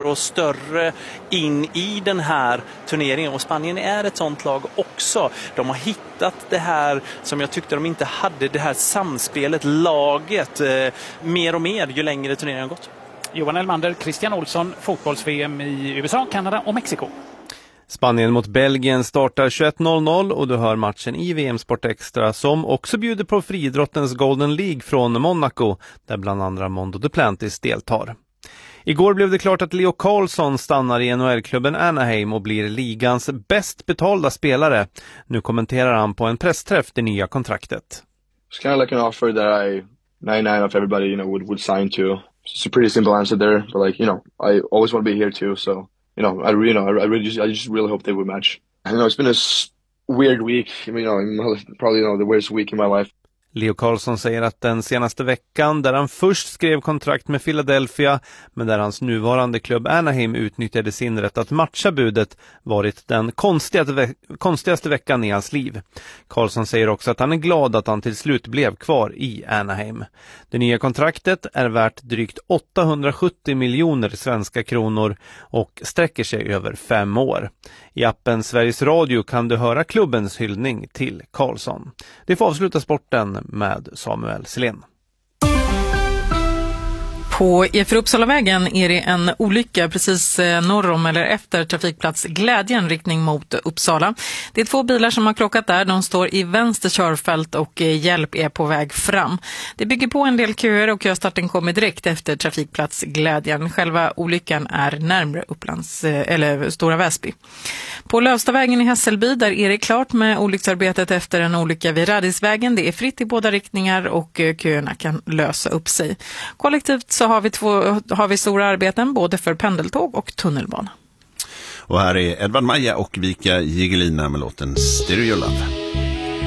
och större in i den här turneringen. Och Spanien är ett sånt lag också. De har hittat det här som jag tyckte de inte hade, det här samspelet, laget, mer och mer ju längre turneringen har gått. Johan Elmander, Christian Olsson, fotbolls-VM i USA, Kanada och Mexiko. Spanien mot Belgien startar 21.00 och du hör matchen i VM Sport Extra som också bjuder på friidrottens Golden League från Monaco där bland andra Mondo Duplantis deltar. Igår blev det klart att Leo Carlsson stannar i NHL-klubben Anaheim och blir ligans bäst betalda spelare. Nu kommenterar han på en pressträff det nya kontraktet. It's kind of like an offer that 99 of everybody, would sign to. It's a pretty simple answer there, but I always want to be here too, so I just really hope they would match. It's been a weird week. Probably the worst week in my life. Leo Carlsson säger att den senaste veckan där han först skrev kontrakt med Philadelphia men där hans nuvarande klubb Anaheim utnyttjade sin rätt att matcha budet varit den konstigaste veckan i hans liv. Carlsson säger också att han är glad att han till slut blev kvar i Anaheim. Det nya kontraktet är värt drygt 870 miljoner svenska kronor och sträcker sig över 5 år. I appen Sveriges Radio kan du höra klubbens hyllning till Carlsson. Det får avsluta sporten med Samuel Selén. På E4 Uppsalavägen är det en olycka precis norr om eller efter trafikplats Glädjen riktning mot Uppsala. Det är 2 bilar som har krockat där. De står i vänster körfält och hjälp är på väg fram. Det bygger på en del köer och köstarten kommer direkt efter trafikplats Glädjen. Själva olyckan är närmare Stora Väsby. På Lövstavägen i Hässelby där är det klart med olycksarbetet efter en olycka vid Radisvägen. Det är fritt i båda riktningar och köerna kan lösa upp sig. Kollektivt så har vi stora arbeten både för pendeltåg och tunnelbana. Och här är Edvard Maja och Vika Jigelina med låten Stereo Love.